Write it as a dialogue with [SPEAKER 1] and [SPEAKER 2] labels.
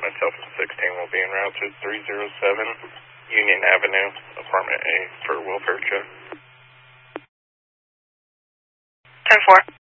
[SPEAKER 1] myself and 16 will be en route to 307 Union Avenue, Apartment A for welfare check.
[SPEAKER 2] 10-4.